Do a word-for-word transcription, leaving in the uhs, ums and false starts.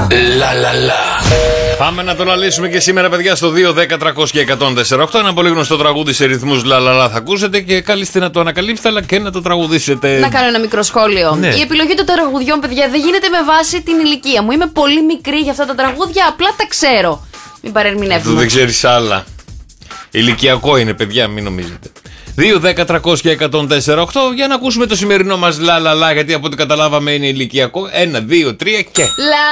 Λα λα λα. Πάμε να το λαλήσουμε και σήμερα, παιδιά, στο δύο δέκα τριακόσια εκατόν τέσσερα οκτώ. Ένα πολύ γνωστό τραγούδι σε ρυθμούς λαλαλά θα ακούσετε και καλείστε να το ανακαλύψετε αλλά και να το τραγουδήσετε. Να κάνω ένα μικρό σχόλιο. Ναι. Η επιλογή των τραγουδιών, παιδιά, δεν γίνεται με βάση την ηλικία μου. Είμαι πολύ μικρή για αυτά τα τραγούδια, απλά τα ξέρω. Μην παρερμηνεύουμε. Δεν ξέρεις άλλα. Ηλικιακό είναι, παιδιά, μην νομίζετε. δύο δέκα τριακόσια εκατόν τέσσερα οκτώ για να ακούσουμε το σημερινό μας λαλαλά, γιατί από ό,τι καταλάβαμε είναι ηλικιακό. ένα, δύο, τρία και. Λα